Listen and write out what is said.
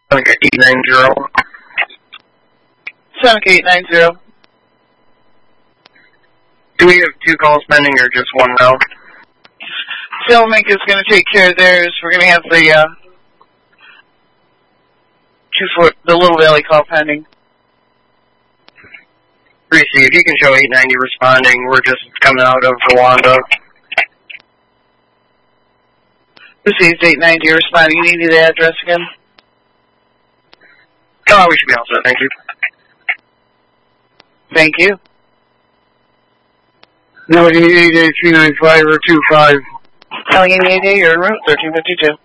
Seneca 890. Seneca 890. Do we have 2 calls pending or just one now? Philmink is going to take care of theirs. We're going to have the Little Valley call pending. Receive. You can show 890 responding. We're just coming out of Rwanda. Received 890 responding. You need the address again? Oh, we should be all set. Thank you. Thank you. Allegheny 88395 or 25. Allegheny 88, you're en route, 1352.